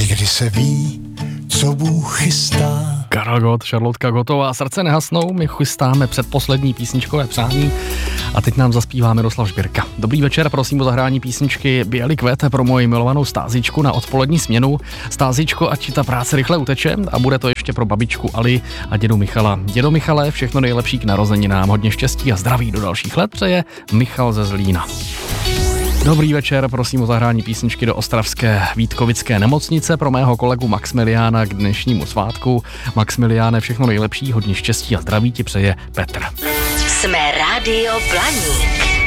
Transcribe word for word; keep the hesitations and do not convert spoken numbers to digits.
Někdy se ví, co Bůh chystá. Karel Gott, Šarlotka Gottová, Srdce nehasnou, my chystáme předposlední písničkové přání a teď nám zaspívá Miroslav Žbírka. Dobrý večer, prosím o zahrání písničky Bělý kvet pro moji milovanou Stázičku na odpolední směnu. Stázičko, ať ti ta práce rychle uteče a bude to ještě pro babičku Ali a dědu Michala. Dědo Michale, všechno nejlepší k narozeninám, hodně štěstí a zdraví do dalších let přeje Michal ze Zlína. Dobrý večer, prosím o zahrání písničky do ostravské Vítkovické nemocnice pro mého kolegu Maxmiliána k dnešnímu svátku. Maxmiliáne, všechno nejlepší, hodně štěstí a zdraví ti přeje Petr. Jsme Rádio Blaník.